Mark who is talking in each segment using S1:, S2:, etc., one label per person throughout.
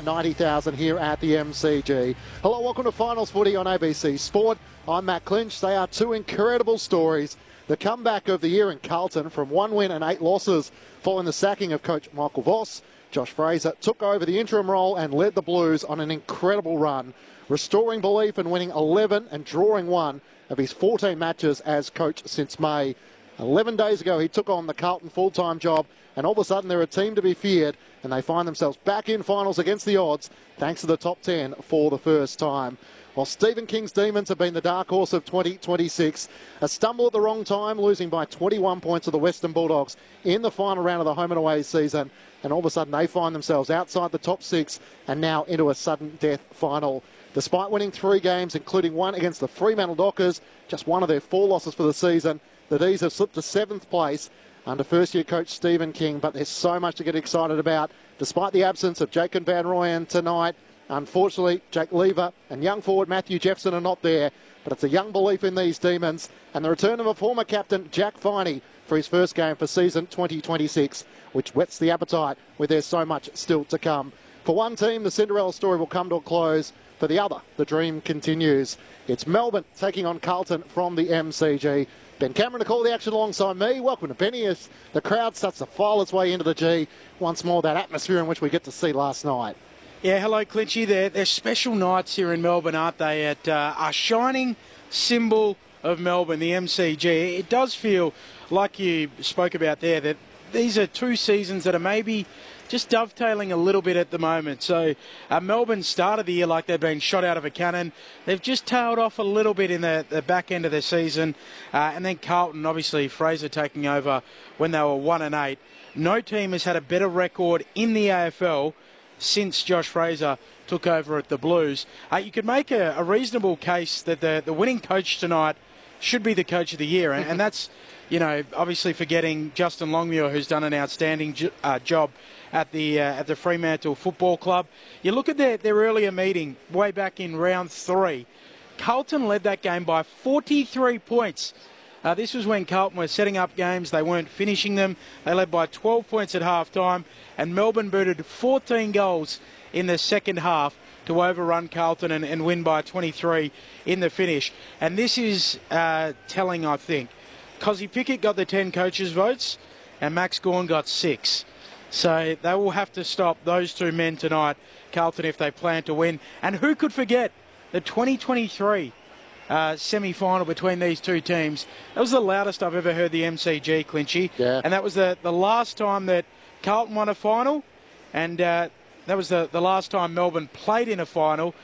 S1: 90,000 here at the MCG. Hello, welcome to Finals Footy on ABC Sport. I'm Matt Clinch. They are two incredible stories. The comeback of the year in Carlton from 1 win and 8 losses following the sacking of coach Michael Voss. Josh Fraser took over the interim role and led the Blues on an incredible run, restoring belief and winning 11 and drawing 1 of his 14 matches as coach since May. 11 days ago, he took on the Carlton full-time job, and all of a sudden they're a team to be feared, and they find themselves back in finals against the odds, thanks to the top 10 for the first time. While Stephen King's Demons have been the dark horse of 2026, a stumble at the wrong time, losing by 21 points to the Western Bulldogs in the final round of the home and away season, and all of a sudden they find themselves outside the top 6 and now into a sudden death final. Despite winning 3 games, including one against the Fremantle Dockers, just one of their 4 losses for the season, the D's have slipped to 7th place under first-year coach Stephen King, but there's so much to get excited about. Despite the absence of Jacob Van Rooyen tonight, unfortunately, Jake Lever and young forward Matthew Jepson are not there, but it's a young belief in these Demons, and the return of a former captain, Jack Viney, for his first game for season 2026, which whets the appetite with there's so much still to come. For one team, the Cinderella story will come to a close. For the other, the dream continues. It's Melbourne taking on Carlton from the MCG. Ben Cameron to call the action alongside me. Welcome to Benny as the crowd starts to file its way into the G. Once more, that atmosphere in which we get to see last night.
S2: Yeah, hello, Clinchy. They're special nights here in Melbourne, aren't they? At a shining symbol of Melbourne, the MCG. It does feel, like you spoke about there, that these are 2 seasons that are maybe just dovetailing a little bit at the moment. So Melbourne started the year like they've been shot out of a cannon. They've just tailed off a little bit in the back end of the season. And then Carlton, obviously, Fraser taking over when they were 1 and 8. No team has had a better record in the AFL since Josh Fraser took over at the Blues. You could make a reasonable case that the winning coach tonight should be the coach of the year. And that's, you know, obviously forgetting Justin Longmuir, who's done an outstanding job at the Fremantle Football Club. You look at their earlier meeting way back in round 3. Carlton led that game by 43 points. This was when Carlton were setting up games. They weren't finishing them. They led by 12 points at half-time, and Melbourne booted 14 goals in the second half to overrun Carlton and win by 23 in the finish. And this is telling, I think. Cozzy Pickett got the 10 coaches' votes, and Max Gawn got 6. So they will have to stop those 2 men tonight, Carlton, if they plan to win. And who could forget the 2023 semi-final between these 2 teams? That was the loudest I've ever heard the MCG, Clinchy.
S1: Yeah.
S2: And that was the last time that Carlton won a final, and that was the last time Melbourne played in a final.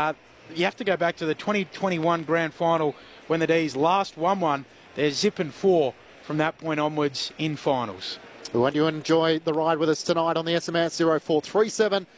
S2: You have to go back to the 2021 grand final when the D's last won one. They're zipping 4 from that point onwards in finals.
S1: We want you to enjoy the ride with us tonight on the SMS 0437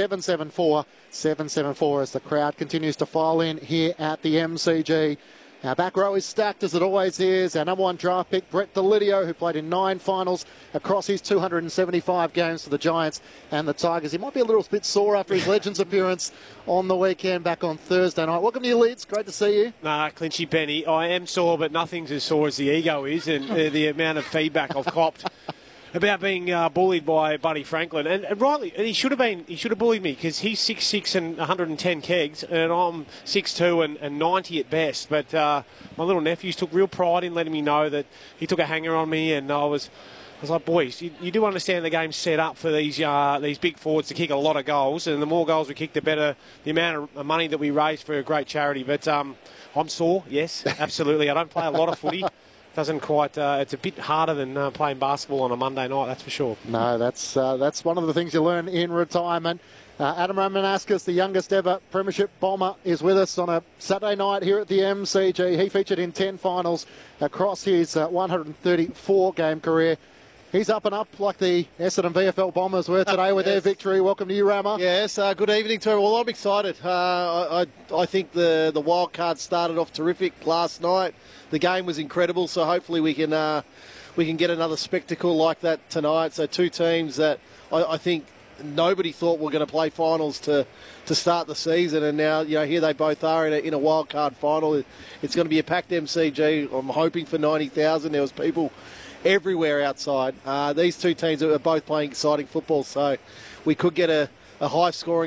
S1: 774 774 as the crowd continues to file in here at the MCG. Our back row is stacked as it always is. Our number 1 draft pick, Brett Delidio, who played in 9 finals across his 275 games for the Giants and the Tigers. He might be a little bit sore after his Legends appearance on the weekend back on Thursday night. Welcome to you, Lids. Great to see you.
S3: Nah, Clinchy Benny, I am sore, but nothing's as sore as the ego is, and the amount of feedback I've copped about being bullied by Buddy Franklin, and rightly, and he should have bullied me because he's 6'6" and 110 kegs, and I'm 6'2" and 90 at best. But my little nephews took real pride in letting me know that he took a hanger on me, and I was like, boys, you do understand the game's set up for these big forwards to kick a lot of goals, and the more goals we kick, the better the amount of money that we raise for a great charity. But I'm sore, yes, absolutely. I don't play a lot of footy. Doesn't quite. It's a bit harder than playing basketball on a Monday night, that's for sure.
S1: No, that's one of the things you learn in retirement. Adam Romanascus, the youngest ever Premiership Bomber, is with us on a Saturday night here at the MCG. He featured in 10 finals across his 134-game career. He's up and up like the Essendon VFL Bombers were today with their victory. Welcome to you, Rama.
S4: Yes, good evening to everyone. Well, I'm excited. I think the wild card started off terrific last night. The game was incredible, so hopefully we can get another spectacle like that tonight. So 2 teams that I think nobody thought were going to play finals to start the season, and now here they both are in a wild card final. It's going to be a packed MCG. I'm hoping for 90,000. There was people everywhere outside. These 2 teams are both playing exciting football, so we could get a high scoring